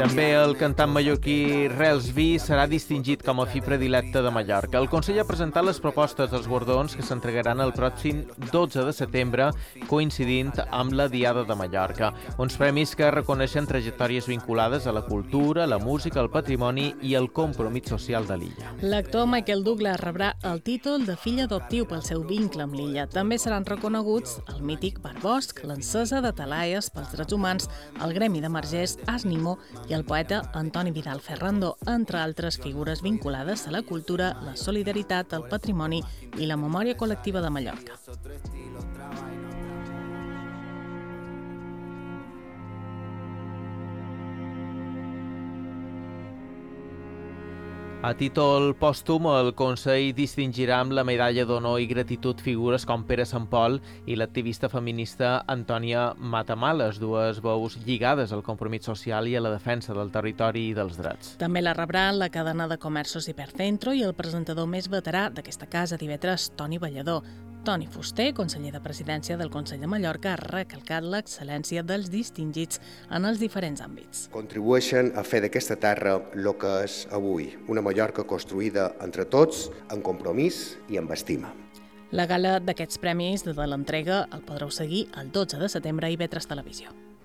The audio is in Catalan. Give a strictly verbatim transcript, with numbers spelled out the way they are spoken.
També el cantant mallorquí Rels Vi serà distingit com a fi predilecte de Mallorca. El Consell ha presentat les propostes dels guardons que s'entregaran el pròxim dotze de setembre, coincidint amb la Diada de Mallorca. Uns premis que reconeixen trajectòries vinculades a la cultura, la música, el patrimoni i el compromís social de l'illa. L'actor Michael Douglas rebrà el títol de fill adoptiu pel seu vincle amb l'illa. També seran reconeguts el mític Barbosc, l'encesa de Talaies pels drets humans, el gremi de Margers, Asnimo i el poeta Antoni Vidal Ferrando, entre altres figures vinculades a la cultura, la solidaritat, el patrimoni i la memòria col·lectiva de Mallorca. A títol pòstum, el Consell distingirà amb la medalla d'honor i gratitud figures com Pere Sant Pol i l'activista feminista Antònia Matamala, dues veus lligades al compromís social i a la defensa del territori i dels drets. També la rebrà la cadena de comerços Hipercentro i el presentador més veterà d'aquesta casa d'Ivetres, Toni Ballador. Toni Fuster, conseller de Presidència del Consell de Mallorca, ha recalcat l'excel·lència dels distingits en els diferents àmbits. Contribueixen a fer d'aquesta terra el que és avui, una Mallorca construïda entre tots, en compromís i amb estima. La gala d'aquests premis de l'entrega el podreu seguir el dotze de setembre a Ivetres Televisió.